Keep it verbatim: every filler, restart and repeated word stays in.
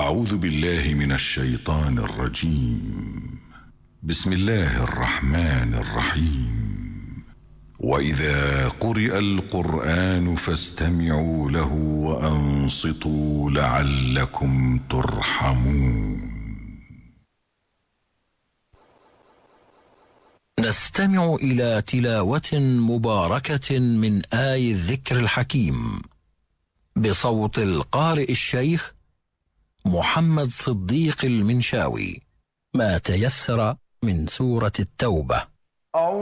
أعوذ بالله من الشيطان الرجيم. بسم الله الرحمن الرحيم. وإذا قرئ القرآن فاستمعوا له وأنصتوا لعلكم ترحمون. نستمع إلى تلاوة مباركة من آي الذكر الحكيم بصوت القارئ الشيخ محمد صديق المنشاوي، ما تيسر من سورة التوبة.